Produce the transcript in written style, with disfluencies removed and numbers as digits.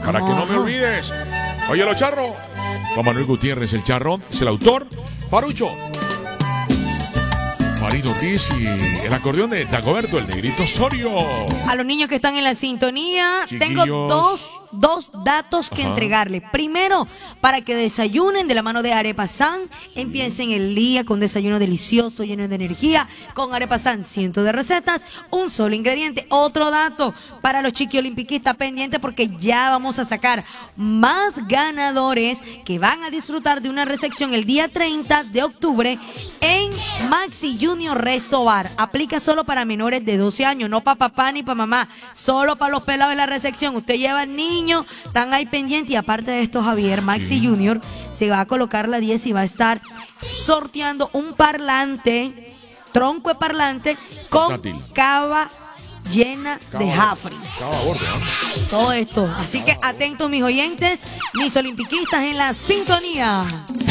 para que no me olvides. Oye, los charros. Juan Manuel Gutiérrez, el charro, es el autor. Parucho. Marino Ortiz y el acordeón de Dagoberto, el negrito Osorio. A los niños que están en la sintonía, Chiquillos. tengo dos datos que entregarles. Primero, para que desayunen de la mano de Arepa San, empiecen el día con desayuno delicioso, lleno de energía, con Arepa San, cientos de recetas, un solo ingrediente. Otro dato para los chiquiolimpiquistas pendientes, porque ya vamos a sacar más ganadores que van a disfrutar de una recepción el día 30 de octubre en Maxi Junior Resto Bar. Aplica solo para menores de 12 años, no para papá ni para mamá, solo para los pelados de la recepción. Usted lleva niños, están ahí pendientes. Y aparte de esto, Javier, Maxi Junior se va a colocar la 10 y va a estar sorteando un parlante, tronco de parlante con Portátil. cava llena de Jafri. Cava a borde, ¿no? Todo esto. Así que atentos mis oyentes, mis olimpiquistas en la sintonía.